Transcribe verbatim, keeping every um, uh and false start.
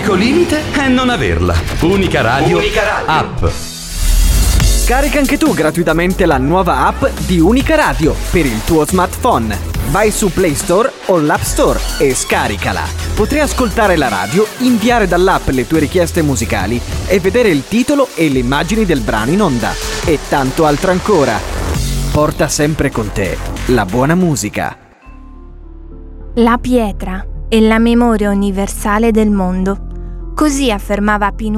L'unico limite è non averla. Unica Radio, Unica Radio. App. Scarica anche tu gratuitamente la nuova app di Unica Radio per il tuo smartphone. Vai su Play Store o l'App Store e scaricala. Potrai ascoltare la radio, inviare dall'app le tue richieste musicali e vedere il titolo e le immagini del brano in onda. E tanto altro ancora. Porta sempre con te la buona musica. La pietra è la memoria universale del mondo. Così affermava Pino